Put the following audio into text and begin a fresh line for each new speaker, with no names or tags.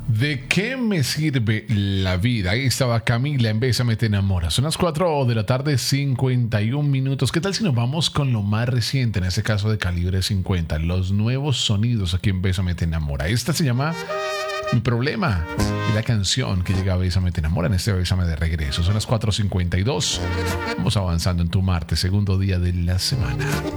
¿De qué me sirve la vida? Ahí estaba Camila en Bésame te enamora. Son las 4 de la tarde, 51 minutos. ¿Qué tal si nos vamos con lo más reciente, en este caso de Calibre 50? Los nuevos sonidos aquí en Bésame te enamora. Esta se llama Mi Problema. Y la canción que llega a Bésame te enamora en este Bésame de regreso. Son las 4:52. Vamos avanzando en tu martes, segundo día de la semana.